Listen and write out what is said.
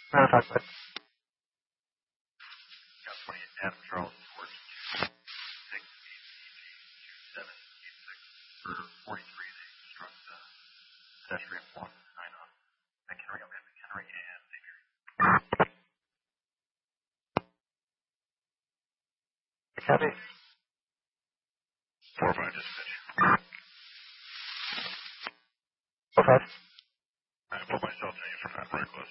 Talk about it. Got 28 Adam Charles Sports 6 27 for 43. They struck the pedestrian block 9 on McHenry, and Xavier. Copy. 4-5 dispatch. 4-5. I put myself in from that very close.